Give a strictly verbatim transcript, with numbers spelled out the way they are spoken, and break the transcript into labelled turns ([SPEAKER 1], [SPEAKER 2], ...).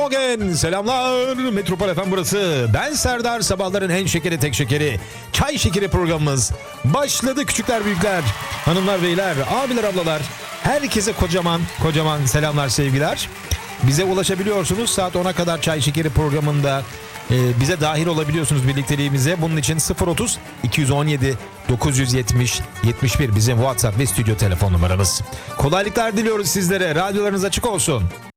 [SPEAKER 1] Morgen. Selamlar. Metropol F M burası. Ben Serdar. Sabahların en şekeri tek şekeri. Çay şekeri programımız. Başladı küçükler büyükler. Hanımlar beyler. Abiler ablalar. Herkese kocaman kocaman selamlar sevgiler. Bize ulaşabiliyorsunuz. Saat ona kadar Çay Şekeri programında e, bize dahil olabiliyorsunuz birlikteliğimize. Bunun için sıfır otuz iki on yedi dokuz yetmiş yetmiş bir bizim WhatsApp ve stüdyo telefon numaramız. Kolaylıklar diliyoruz sizlere. Radyolarınız açık olsun.